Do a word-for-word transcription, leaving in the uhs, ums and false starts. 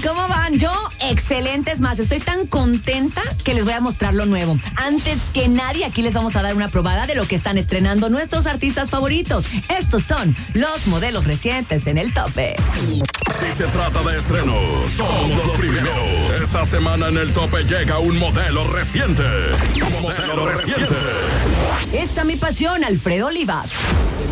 ¿Cómo van? Yo, excelentes más. Estoy tan contenta que les voy a mostrar lo nuevo. Antes que nadie, aquí les vamos a dar una probada de lo que están estrenando nuestros artistas favoritos. Estos son los modelos recientes en el tope. Si se trata de estrenos, somos los primeros. Esta semana en el tope llega un modelo reciente. Un modelo reciente. Esta mi pasión, Alfredo Olivas.